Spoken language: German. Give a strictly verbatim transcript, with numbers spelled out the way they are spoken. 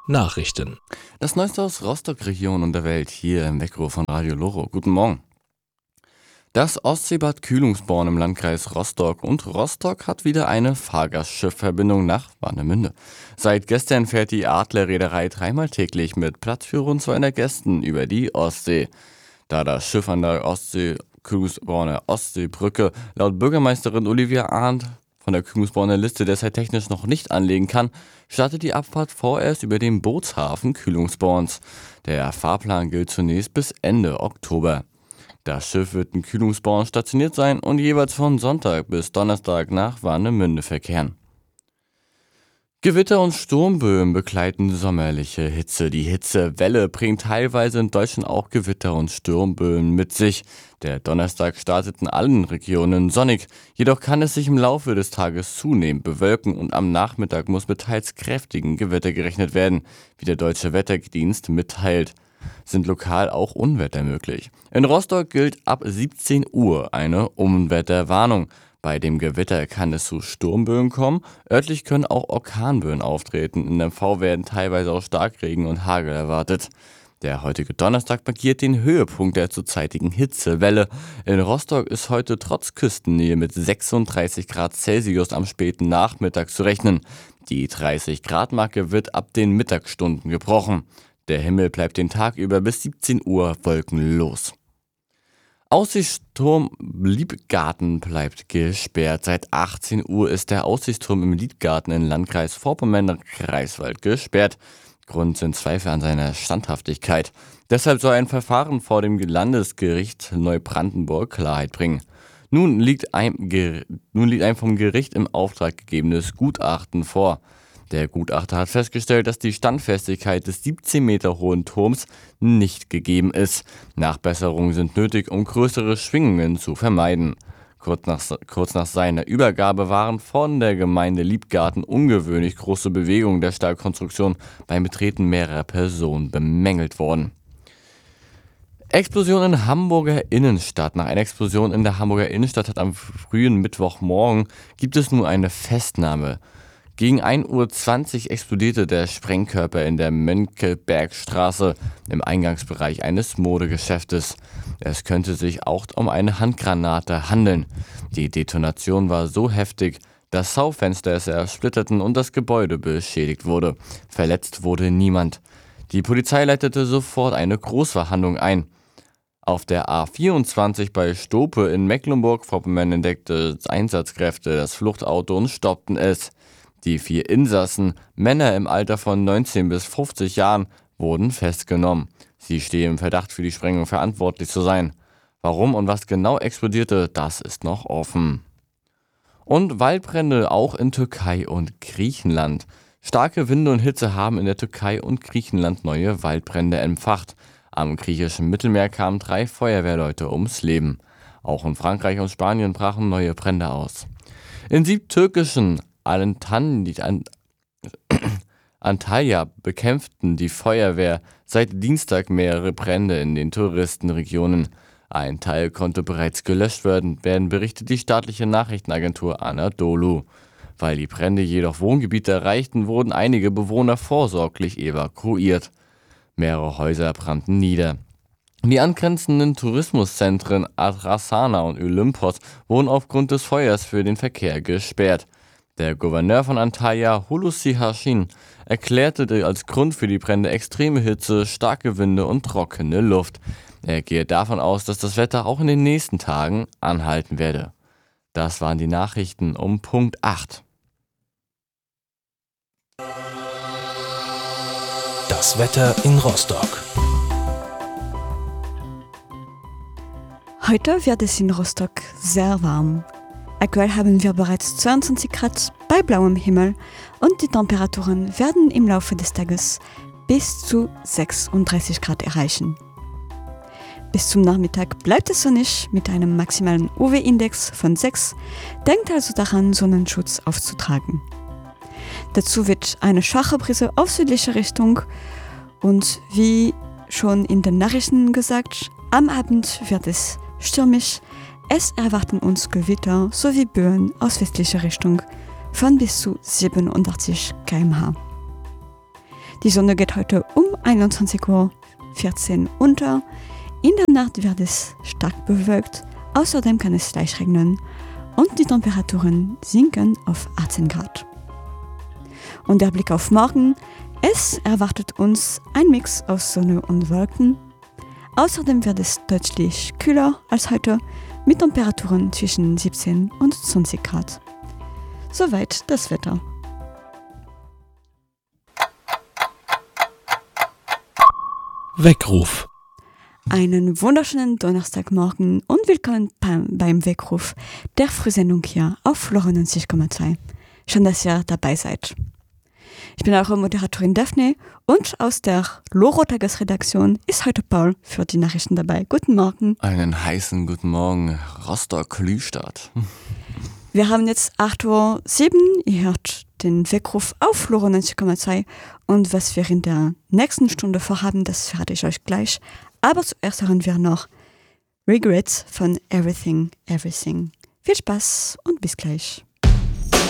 Nachrichten. Das Neueste aus Rostock-Region und der Welt hier im Weckruf von Radio Loro. Guten Morgen. Das Ostseebad Kühlungsborn im Landkreis Rostock und Rostock hat wieder eine Fahrgastschiffverbindung nach Warnemünde. Seit gestern fährt die Adler-Reederei dreimal täglich mit Platz für rund zweihundert Gästen über die Ostsee. Da das Schiff an der Ostsee Kühlungsborner Ostseebrücke laut Bürgermeisterin Olivia Arndt von der Kühlungsborner Liste derzeit technisch noch nicht anlegen kann, startet die Abfahrt vorerst über den Bootshafen Kühlungsborns. Der Fahrplan gilt zunächst bis Ende Oktober. Das Schiff wird in Kühlungsborn stationiert sein und jeweils von Sonntag bis Donnerstag nach Warnemünde verkehren. Gewitter und Sturmböen begleiten sommerliche Hitze. Die Hitzewelle bringt teilweise in Deutschland auch Gewitter und Sturmböen mit sich. Der Donnerstag startet in allen Regionen sonnig, jedoch kann es sich im Laufe des Tages zunehmend bewölken und am Nachmittag muss mit teils kräftigen Gewitter gerechnet werden, wie der Deutsche Wetterdienst mitteilt. Sind lokal auch Unwetter möglich. In Rostock gilt ab siebzehn Uhr eine Unwetterwarnung. Bei dem Gewitter kann es zu Sturmböen kommen, örtlich können auch Orkanböen auftreten. In M V werden teilweise auch Starkregen und Hagel erwartet. Der heutige Donnerstag markiert den Höhepunkt der zurzeitigen Hitzewelle. In Rostock ist heute trotz Küstennähe mit sechsunddreißig Grad Celsius am späten Nachmittag zu rechnen. Die dreißig Grad Marke wird ab den Mittagsstunden gebrochen. Der Himmel bleibt den Tag über bis siebzehn Uhr wolkenlos. Aussichtsturm Liebgarten bleibt gesperrt. Seit achtzehn Uhr ist der Aussichtsturm im Liebgarten im Landkreis Vorpommern-Greifswald gesperrt. Grund sind Zweifel an seiner Standhaftigkeit. Deshalb soll ein Verfahren vor dem Landesgericht Neubrandenburg Klarheit bringen. Nun liegt ein, nun liegt ein vom Gericht im Auftrag gegebenes Gutachten vor. Der Gutachter hat festgestellt, dass die Standfestigkeit des siebzehn Meter hohen Turms nicht gegeben ist. Nachbesserungen sind nötig, um größere Schwingungen zu vermeiden. Kurz nach, kurz nach seiner Übergabe waren von der Gemeinde Liebgarten ungewöhnlich große Bewegungen der Stahlkonstruktion beim Betreten mehrerer Personen bemängelt worden. Explosion in Hamburger Innenstadt. Nach einer Explosion in der Hamburger Innenstadt hat am frühen Mittwochmorgen gibt es nun eine Festnahme. Gegen ein Uhr zwanzig explodierte der Sprengkörper in der Mönckebergstraße im Eingangsbereich eines Modegeschäftes. Es könnte sich auch um eine Handgranate handeln. Die Detonation war so heftig, dass Schaufenster zersplitterten und das Gebäude beschädigt wurde. Verletzt wurde niemand. Die Polizei leitete sofort eine Großverhandlung ein. Auf der A vierundzwanzig bei Stope in Mecklenburg-Vorpommern entdeckte Einsatzkräfte das Fluchtauto und stoppten es. Die vier Insassen, Männer im Alter von neunzehn bis fünfzig Jahren, wurden festgenommen. Sie stehen im Verdacht, für die Sprengung verantwortlich zu sein. Warum und was genau explodierte, das ist noch offen. Und Waldbrände auch in Türkei und Griechenland. Starke Winde und Hitze haben in der Türkei und Griechenland neue Waldbrände entfacht. Am griechischen Mittelmeer kamen drei Feuerwehrleute ums Leben. Auch in Frankreich und Spanien brachen neue Brände aus. In südtürkischen Antalya bekämpften die Feuerwehr seit Dienstag mehrere Brände in den Touristenregionen. Ein Teil konnte bereits gelöscht werden, werden berichtet die staatliche Nachrichtenagentur Anadolu. Weil die Brände jedoch Wohngebiete erreichten, wurden einige Bewohner vorsorglich evakuiert. Mehrere Häuser brannten nieder. Die angrenzenden Tourismuszentren Adrasana und Olympos wurden aufgrund des Feuers für den Verkehr gesperrt. Der Gouverneur von Antalya, Hulusi Hashim, erklärte als Grund für die Brände extreme Hitze, starke Winde und trockene Luft. Er gehe davon aus, dass das Wetter auch in den nächsten Tagen anhalten werde. Das waren die Nachrichten um Punkt acht. Das Wetter in Rostock. Heute wird es in Rostock sehr warm. Aktuell haben wir bereits zweiundzwanzig Grad bei blauem Himmel und die Temperaturen werden im Laufe des Tages bis zu sechsunddreißig Grad erreichen. Bis zum Nachmittag bleibt es sonnig mit einem maximalen U V-Index von sechs. Denkt also daran, Sonnenschutz aufzutragen. Dazu wird eine schwache Brise auf südliche Richtung und wie schon in den Nachrichten gesagt, am Abend wird es stürmisch. Es erwarten uns Gewitter sowie Böen aus westlicher Richtung von bis zu siebenundachtzig Kilometer pro Stunde. Die Sonne geht heute um einundzwanzig Uhr vierzehn unter. In der Nacht wird es stark bewölkt. Außerdem kann es leicht regnen und die Temperaturen sinken auf achtzehn Grad. Und der Blick auf morgen. Es erwartet uns ein Mix aus Sonne und Wolken. Außerdem wird es deutlich kühler als heute mit Temperaturen zwischen siebzehn und zwanzig Grad. Soweit das Wetter. Weckruf. Einen wunderschönen Donnerstagmorgen und willkommen beim Weckruf der Frühsendung hier auf Flora neunzig Komma zwei. Schön, dass ihr dabei seid. Ich bin eure Moderatorin Daphne und aus der Loro-Tagesredaktion ist heute Paul für die Nachrichten dabei. Guten Morgen. Einen heißen guten Morgen, Rostock-Lüstadt. Wir haben jetzt acht Uhr sieben, ihr hört den Weckruf auf Flora neunzig Komma zwei und was wir in der nächsten Stunde vorhaben, das verrate ich euch gleich. Aber zuerst hören wir noch Regrets von Everything, Everything. Viel Spaß und bis gleich.